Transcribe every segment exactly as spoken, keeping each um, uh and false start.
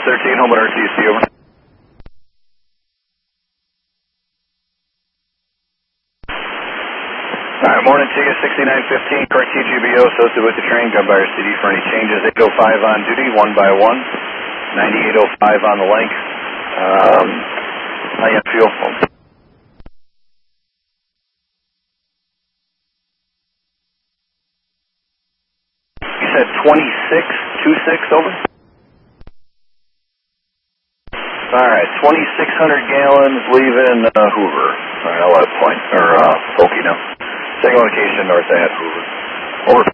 thirteen, home at R T C, over. Alright, morning to you, sixty-nine fifteen, correct T G B O, associated with the train, gun by R C D for any changes, eight oh five on duty, one by one, ninety-eight oh five on the length. Um, how you feel? You said twenty-six twenty-six, over? Alright, twenty-six hundred gallons leaving uh, Hoover. Alright, I'll let point, or uh, Pokey now. Second location, north at Hoover. Over.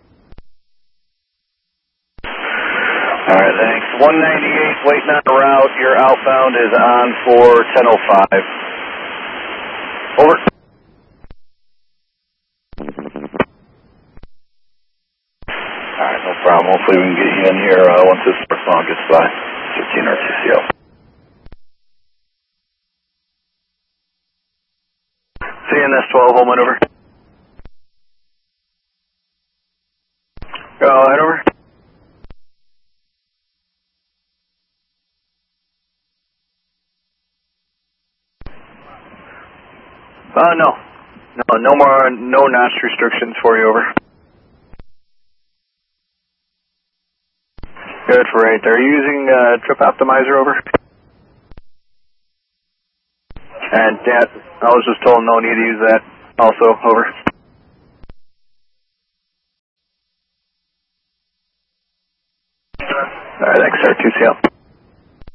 Alright, thanks. one ninety-eight, waiting on the route. Your outbound is on for ten oh five. Over. Alright, no problem. Hopefully we can get you in here uh, once this song gets by. fifteen R T C L. C N S twelve, home and over. Go ahead, over. Uh, no. No, no more, no notch restrictions for you, over. Good for eight. Are you using uh, Trip Optimizer, over? And yeah, I was just told no need to use that also, over. Alright, thanks, sir. two C L.